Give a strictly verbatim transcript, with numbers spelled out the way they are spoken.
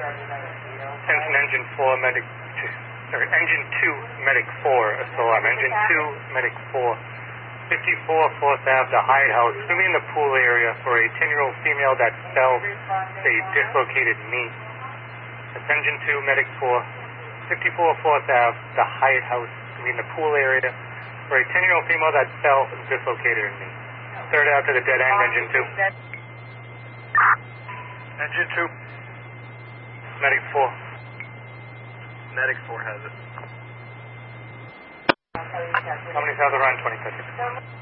Attention engine four, medic, sorry, engine two, medic four, S O M. Engine two, medic four. fifty-four fourth Avenue, the Hyatt House. Swimming in the pool area for a ten-year-old female that fell a dislocated knee. That's engine two, medic four. fifty-four fourth Avenue, the Hyatt House. Swimming in the pool area for a ten-year-old female that fell and dislocated her knee. Third out to the dead end, engine two. Engine two. Medic four. Medic four has it. How many south around twenty seconds?